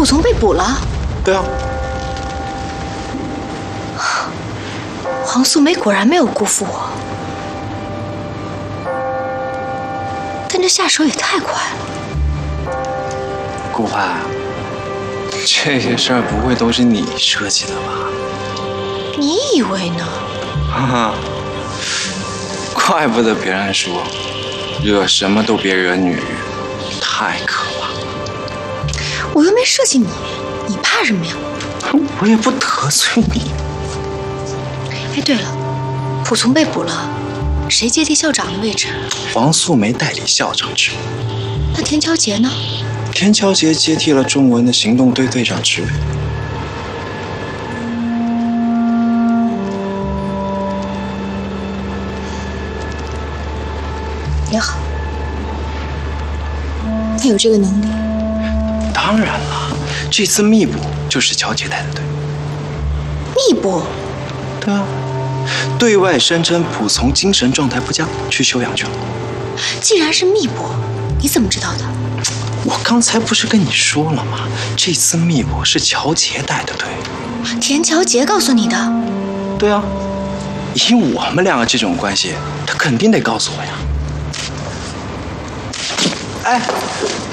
从被捕了？ 对啊。 黄素梅果然没有辜负我，但这下手也太快了。 顾盼，这些事儿不会都是你设计的吧？ 你以为呢？ 哈哈，怪不得别人说，惹什么都别惹女人，太可怕。 我又没设计你，你怕什么呀？ 我也不得罪你。 哎，对了，仆从被捕了，谁接替校长的位置？ 黄素梅代理校长职务。 那田乔杰呢？ 田乔杰接替了中文的行动队队长职位。 也好，他有这个能力。 当然了，这次密捕就是乔杰带的队。 密捕？ 对啊，对外声称仆从精神状态不佳，去休养去了。 既然是密捕，你怎么知道的？ 我刚才不是跟你说了吗？这次密捕是乔杰带的队。 田乔杰告诉你的？ 对啊，以我们两个这种关系，他肯定得告诉我呀。哎，